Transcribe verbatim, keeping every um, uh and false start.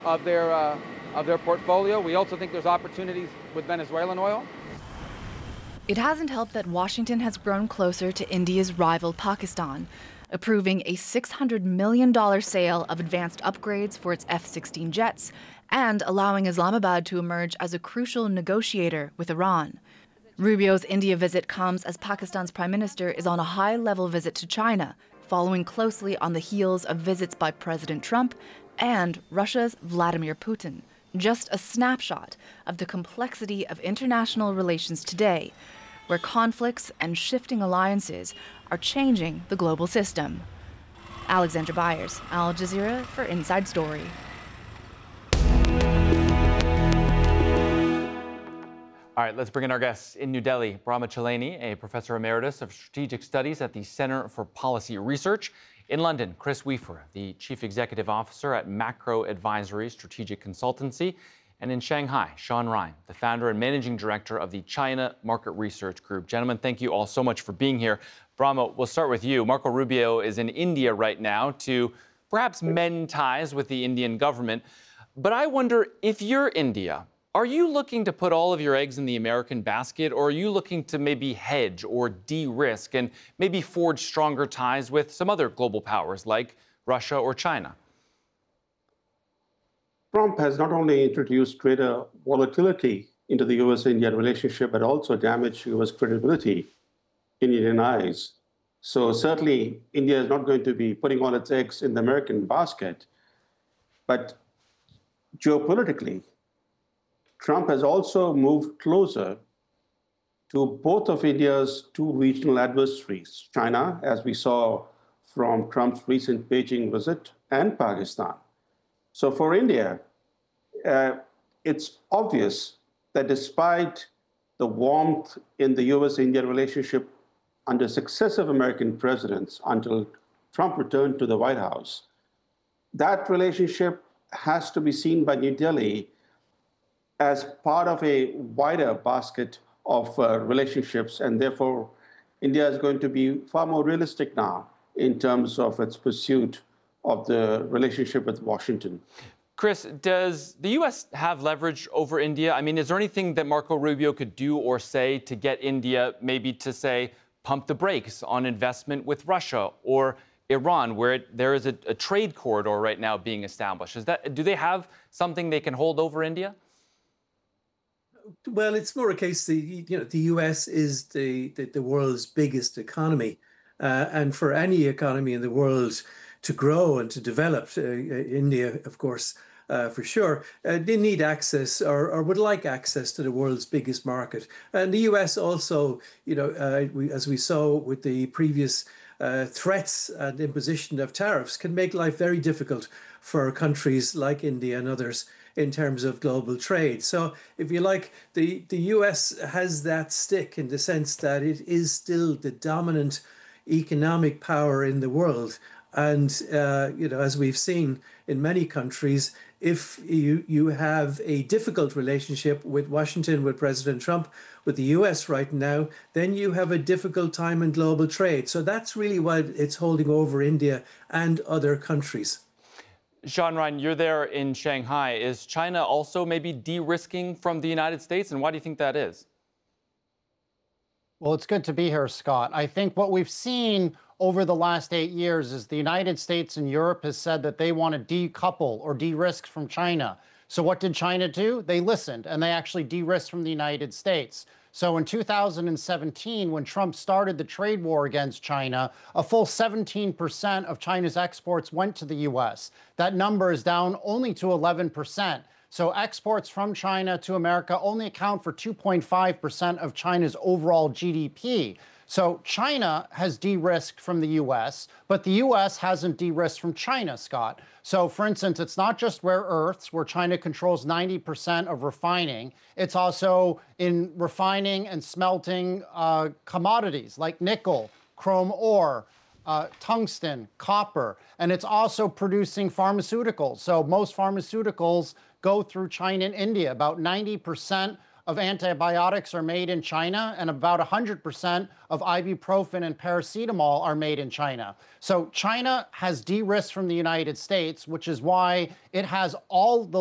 of their, uh, of their portfolio. We also think there's opportunities with Venezuelan oil. It hasn't helped that Washington has grown closer to India's rival Pakistan, approving a six hundred million dollars sale of advanced upgrades for its F sixteen jets and allowing Islamabad to emerge as a crucial negotiator with Iran. Rubio's India visit comes as Pakistan's prime minister is on a high-level visit to China, following closely on the heels of visits by President Trump and Russia's Vladimir Putin. Just a snapshot of the complexity of international relations today, where conflicts and shifting alliances are changing the global system. Alexandra Byers, Al Jazeera for Inside Story. All right, let's bring in our guests in New Delhi. Brahma Chelani, a professor emeritus of strategic studies at the Center for Policy Research. In London, Chris Weafer, the chief executive officer at Macro Advisory Strategic Consultancy. And in Shanghai, Sean Ryan, the founder and managing director of the China Market Research Group. Gentlemen, thank you all so much for being here. Brahma, we'll start with you. Marco Rubio is in India right now to perhaps mend ties with the Indian government. But I wonder, if you're India, are you looking to put all of your eggs in the American basket, or are you looking to maybe hedge or de-risk and maybe forge stronger ties with some other global powers like Russia or China? Trump has not only introduced greater volatility into the U S India relationship, but also damaged U S credibility in Indian eyes. So certainly, India is not going to be putting all its eggs in the American basket. But geopolitically, Trump has also moved closer to both of India's two regional adversaries, China, as we saw from Trump's recent Beijing visit, and Pakistan. So for India, uh, it's obvious that despite the warmth in the U S India relationship under successive American presidents until Trump returned to the White House, that relationship has to be seen by New Delhi as part of a wider basket of uh, relationships, and therefore India is going to be far more realistic now in terms of its pursuit of the relationship with Washington. Chris, does the U S have leverage over India? I mean, is there anything that Marco Rubio could do or say to get India maybe to say, pump the brakes on investment with Russia or Iran, where it, there is a, a trade corridor right now being established? Is that, do they have something they can hold over India? Well, it's more a case that, you know, the U S is the, the, the world's biggest economy. Uh, and for any economy in the world to grow and to develop, uh, India, of course, uh, for sure, uh, they need access or, or would like access to the world's biggest market. And the U S also, you know, uh, we, as we saw with the previous uh, threats and imposition of tariffs, can make life very difficult for countries like India and others in terms of global trade. So if you like, the, the U S has that stick in the sense that it is still the dominant economic power in the world. And, uh, you know, as we've seen in many countries, if you, you have a difficult relationship with Washington, with President Trump, with the U S right now, then you have a difficult time in global trade. So that's really what it's holding over India and other countries. Sean Ryan, you're there in Shanghai. Is China also maybe de-risking from the United States? And why do you think that is? Well, it's good to be here, Scott. I think what we've seen over the last eight years is the United States and Europe has said that they want to decouple or de-risk from China. So what did China do? They listened, and they actually de-risked from the United States. So in two thousand seventeen, when Trump started the trade war against China, a full seventeen percent of China's exports went to the U S. That number is down only to eleven percent. So exports from China to America only account for two point five percent of China's overall G D P. So China has de-risked from the U S, but the U S hasn't de-risked from China, Scott. So for instance, it's not just rare earths where China controls ninety percent of refining. It's also in refining and smelting uh, commodities like nickel, chrome ore, uh, tungsten, copper, and it's also producing pharmaceuticals. So most pharmaceuticals go through China and India. About ninety percent of antibiotics are made in China, and about one hundred percent of ibuprofen and paracetamol are made in China. So China has de-risked from the United States, which is why it has all the